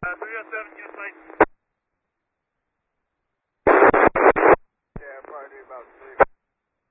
307, get a sight. Yeah, probably about 3